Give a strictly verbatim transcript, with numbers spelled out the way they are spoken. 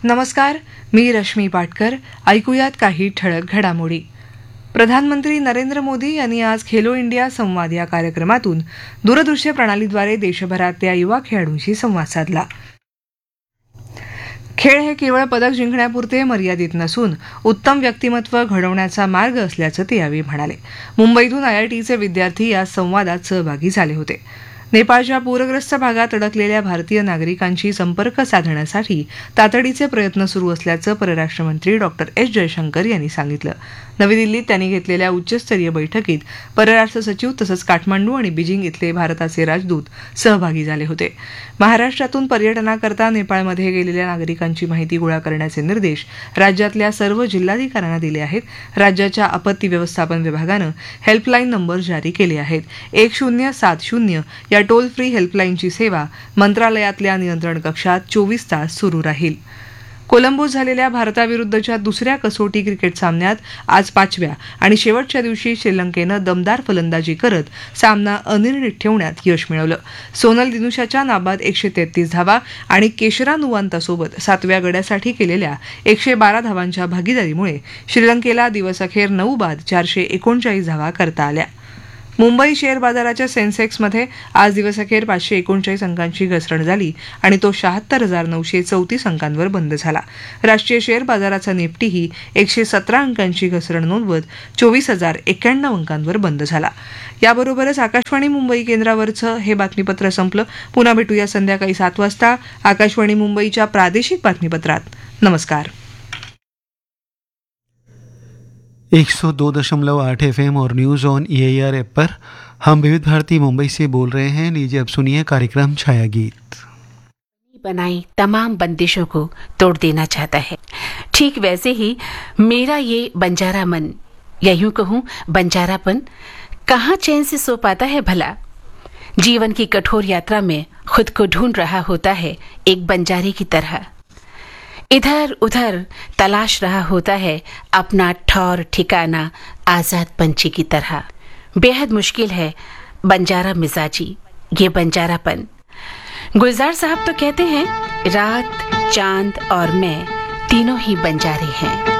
नमस्कार, मी रश्मी पाटकर. ऐकूयात काही ठळक घडामोडी. प्रधानमंत्री नरेंद्र मोदी यांनी आज खेलो इंडिया संवाद या कार्यक्रमातून दूरदृश्य प्रणालीद्वारे देशभरातल्या युवा खेळाडूंशी संवाद साधला. खेळ हे केवळ पदक जिंकण्यापुरते मर्यादित नसून उत्तम व्यक्तिमत्व घडवण्याचा मार्ग असल्याचं ते यावेळी म्हणाले. मुंबईतून आयआयटीचे विद्यार्थी या संवादात सहभागी झाले होते. नेपाळच्या पूरग्रस्त भागात अडकलेल्या भारतीय नागरिकांशी संपर्क साधण्यासाठी तातडीचे प्रयत्न सुरू असल्याचं परराष्ट्र मंत्री डॉक्टर एस जयशंकर यांनी सांगितलं. नवी दिल्लीत त्यांनी घेतलेल्या उच्चस्तरीय बैठकीत परराष्ट्र सचिव तसंच काठमांडू आणि बीजिंग इथले भारताचे राजदूत सहभागी झाले होते. महाराष्ट्रातून पर्यटनाकरता नेपाळमध्ये गेलेल्या नागरिकांची माहिती गोळा करण्याचे निर्देश राज्यातल्या सर्व जिल्हाधिकाऱ्यांना दिले आहेत. राज्याच्या आपत्ती व्यवस्थापन विभागानं हेल्पलाईन नंबर जारी केले आहेत. एक शून्य सात शून्य या टोल फ्री हेल्पलाईनची सेवा मंत्रालयातल्या नियंत्रण कक्षात चोवीस तास सुरू राहील. कोलंबोत झालेल्या भारताविरुद्धच्या दुसऱ्या कसोटी क्रिकेट सामन्यात आज पाचव्या आणि शेवटच्या दिवशी श्रीलंकेनं दमदार फलंदाजी करत सामना अनिर्णित ठेवण्यात यश मिळवलं. सोनल दिनुशाच्या नाबाद एकशे तेहतीस धावा आणि केशरा नुवांतासोबत सातव्या गड्यासाठी केलेल्या एकशे बारा धावांच्या भागीदारीमुळे श्रीलंकेला दिवसअखेर नऊ बाद चारशे एकोणचाळीस धावा करता आल्या. मुंबई शेअर बाजाराच्या सेन्सेक्समध्ये आज दिवसअखेर पाचशे एकोणचाळीस अंकांची घसरण झाली आणि तो शहात्तर हजार नऊशे चौतीस अंकांवर बंद झाला. राष्ट्रीय शेअर बाजाराचा निफ्टीही एकशे सतरा अंकांची घसरण नोंदवत चोवीस हजार एक्क्याण्णव अंकांवर बंद झाला. याबरोबरच आकाशवाणी मुंबई केंद्रावरचं हे बातमीपत्र संपलं. पुन्हा भेटूया संध्याकाळी सात वाजता आकाशवाणी मुंबईच्या प्रादेशिक बातमीपत्रात. नमस्कार. एक सौ दो दशमलव आठ एफ एम और news on E A R app पर हम विविध भारती मुंबई से बोल रहे हैं. लीजिए अब सुनिए कार्यक्रम छाया गीत. बनाई तमाम बंदिशों को तोड़ देना चाहता है, ठीक वैसे ही मेरा ये बंजारा मन, या यूं कहूं बंजारापन, कहाँ चैन से सो पाता है भला. जीवन की कठोर यात्रा में खुद को ढूंढ रहा होता है एक बंजारे की तरह. इधर उधर तलाश रहा होता है अपना ठौर ठिकाना आजाद पंछी की तरह. बेहद मुश्किल है बंजारा मिजाजी, ये बंजारापन. गुलजार साहब तो कहते हैं रात, चांद और मैं तीनों ही बंजारे हैं.